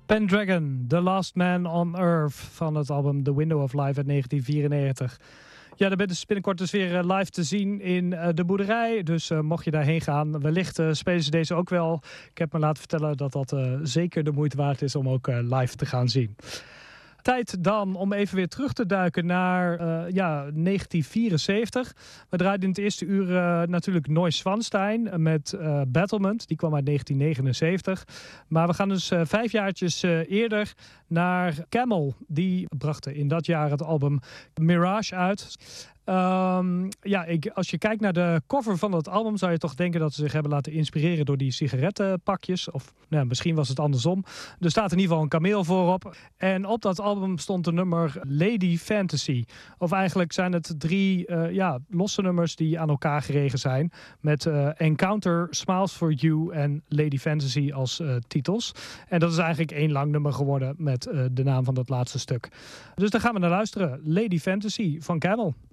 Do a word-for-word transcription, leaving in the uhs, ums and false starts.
Pendragon, The Last Man on Earth van het album The Window of Life uit negentien vierennegentig. Ja, de band is binnenkort dus weer live te zien in uh, de boerderij. Dus uh, mocht je daarheen gaan, wellicht uh, spelen ze deze ook wel. Ik heb me laten vertellen dat dat uh, zeker de moeite waard is om ook uh, live te gaan zien. Tijd dan om even weer terug te duiken naar uh, ja, negentien vierenzeventig. We draaiden in het eerste uur uh, natuurlijk Noise Swanstein met uh, Battlement. Die kwam uit negentien negenenzeventig. Maar we gaan dus uh, vijf jaartjes uh, eerder naar Camel. Die brachten in dat jaar het album Mirage uit. Um, ja, ik, als je kijkt naar de cover van het album, zou je toch denken dat ze zich hebben laten inspireren door die sigarettenpakjes. Of nou, misschien was het andersom. Er staat in ieder geval een kameel voorop. En op dat album stond de nummer Lady Fantasy. Of eigenlijk zijn het drie uh, ja, losse nummers die aan elkaar geregen zijn. Met uh, Encounter, Smiles for You en Lady Fantasy als uh, titels. En dat is eigenlijk één lang nummer geworden met uh, de naam van dat laatste stuk. Dus daar gaan we naar luisteren. Lady Fantasy van Camel.